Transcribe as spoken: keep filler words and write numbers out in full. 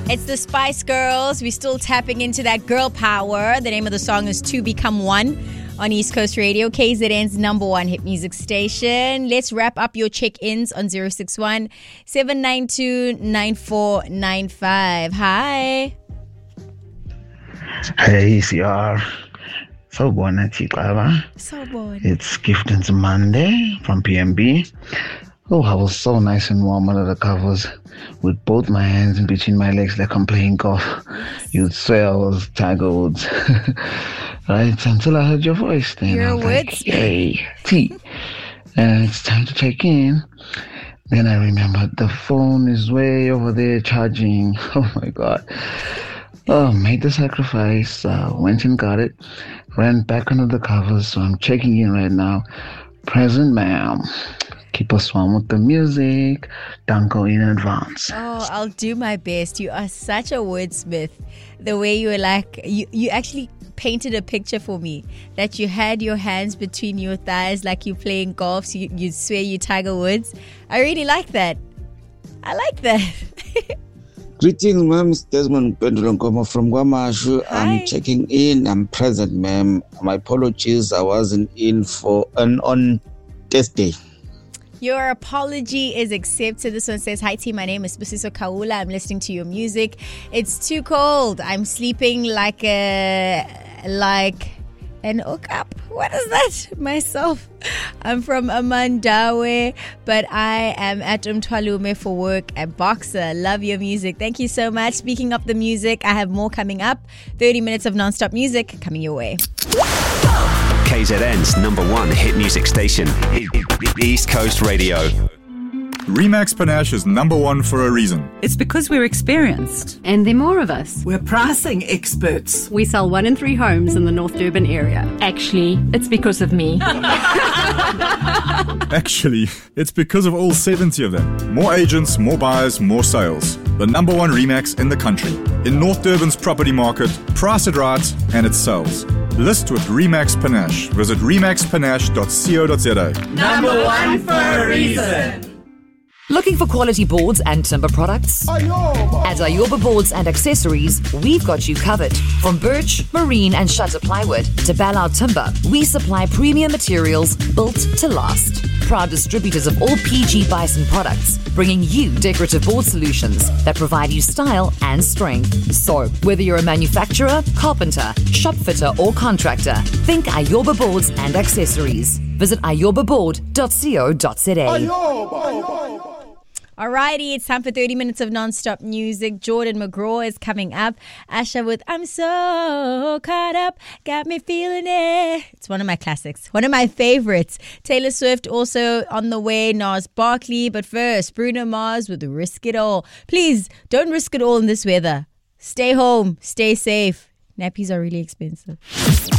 It's the Spice Girls. We're still tapping into that girl power. The name of the song is To Become One on East Coast Radio, K Z N's number one hit music station. Let's wrap up your check-ins on zero six one, seven nine two, nine four nine five. Hi. Hey, C R. So born at Chiklava. So born. It's Giftings Monday from P M B. Oh, I was so nice and warm under the covers with both my hands in between my legs like I'm playing golf. You'd swear I was Tiger Woods. Right, until I heard your voice then. Your I was Woods? like, yay, T. And it's time to check in. Then I remembered the phone is way over there charging. Oh my God. Oh, made the sacrifice, uh, went and got it, ran back under the covers, so I'm checking in right now. Present, ma'am. Keep us warm with the music. Danko in advance. Oh, I'll do my best. You are such a wordsmith. The way you were like, you, you actually painted a picture for me that you had your hands between your thighs like you're playing golf. So you, you swear you Tiger Woods. I really like that. I like that. Greetings, ma'am. Desmond Pendulum from Guamashu. I'm checking in. I'm present, ma'am. My apologies. I wasn't in for an on Thursday. Your apology is accepted. This one says, hi team, my name is Busiso Kaula. I'm listening to your music. It's too cold. I'm sleeping like a, like an okap. What is that? Myself. I'm from Amandawe, but I am at Umtwalume for work at Boxer. Love your music. Thank you so much. Speaking of the music, I have more coming up. thirty minutes of non-stop music coming your way. K Z N's number one hit music station, East Coast Radio. Remax Panache is number one for a reason. It's because we're experienced. And there are more of us. We're pricing experts. We sell one in three homes in the North Durban area. Actually, it's because of me. Actually, it's because of all seventy of them. More agents, more buyers, more sales. The number one Remax in the country. In North Durban's property market, price it right and it sells. List with Remax Panache. Visit remax panache dot co dot za. Number one for a reason. Looking for quality boards and timber products? Ayoba. At Ayoba Boards and Accessories, we've got you covered. From birch, marine and shutter plywood to Ballard timber, we supply premium materials built to last. Proud distributors of all P G Bison products, bringing you decorative board solutions that provide you style and strength. So, whether you're a manufacturer, carpenter, shop fitter or contractor, think Ayoba Boards and Accessories. Visit ayoba board dot co dot za. Alrighty, it's time for thirty minutes of non-stop music. Jordan McGraw is coming up. Asha with I'm So Caught Up, got me feeling it. It's one of my classics, one of my favorites. Taylor Swift also on the way, Nas Barkley. But first, Bruno Mars with Risk It All. Please, don't risk it all in this weather. Stay home, stay safe. Nappies are really expensive.